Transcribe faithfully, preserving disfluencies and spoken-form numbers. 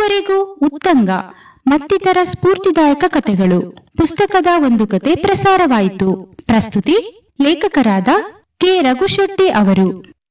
ಇದುವರೆಗೂ ಉತ್ತಂಗ ಮತ್ತಿತರ ಸ್ಫೂರ್ತಿದಾಯಕ ಕಥೆಗಳು ಪುಸ್ತಕದ ಒಂದು ಕತೆ ಪ್ರಸಾರವಾಯಿತು. ಪ್ರಸ್ತುತಿ ಲೇಖಕರಾದ ಕೆ ರಘುಶೆಟ್ಟಿ ಅವರು.